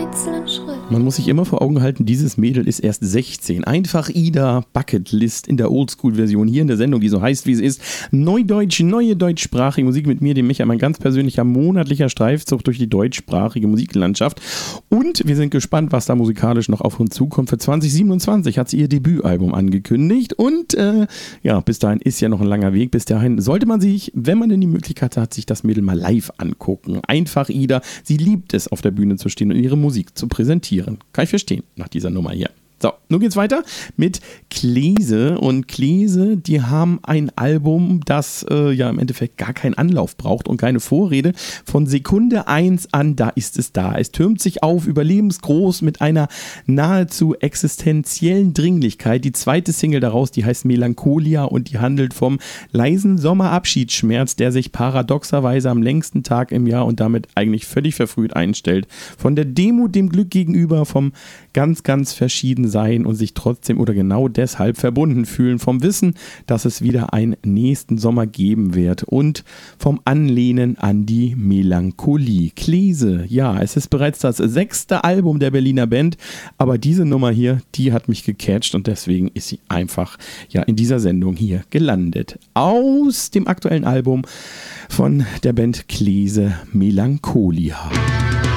einzelnen Schritt. Man muss sich immer vor Augen halten, dieses Mädel ist erst 16. Einfach Ida Bucketlist in der Oldschool-Version hier in der Sendung, die so heißt, wie sie ist. Neudeutsch, neue deutschsprachige Musik mit mir, dem Micha, mein ganz persönlicher monatlicher Streifzug durch die deutschsprachige Musiklandschaft. Und wir sind gespannt, was da musikalisch noch auf uns zukommt. Für 2027 hat sie ihr Debütalbum angekündigt. Und ja, bis dahin ist ja noch ein langer Weg. Bis dahin sollte man sich, wenn man denn die Möglichkeit hat, sich das Mädel mal live angucken. Einfach Ida, sie liebt es, auf der Bühne zu stehen und ihre Musik zu präsentieren. Kann ich verstehen, nach dieser Nummer hier. So, nun geht's weiter mit Klese. Und Klese, die haben ein Album, das ja im Endeffekt gar keinen Anlauf braucht und keine Vorrede. Von Sekunde 1 an, da ist es da. Es türmt sich auf, überlebensgroß, mit einer nahezu existenziellen Dringlichkeit. Die zweite Single daraus, die heißt Melancholia und die handelt vom leisen Sommerabschiedsschmerz, der sich paradoxerweise am längsten Tag im Jahr und damit eigentlich völlig verfrüht einstellt. Von der Demut dem Glück gegenüber, vom ganz, ganz verschieden sein und sich trotzdem oder genau deshalb verbunden fühlen, vom Wissen, dass es wieder einen nächsten Sommer geben wird und vom Anlehnen an die Melancholie. Klese, ja, es ist bereits das 6. Album der Berliner Band, aber diese Nummer hier, die hat mich gecatcht und deswegen ist sie einfach ja in dieser Sendung hier gelandet. Aus dem aktuellen Album von der Band Klese, Melancholia.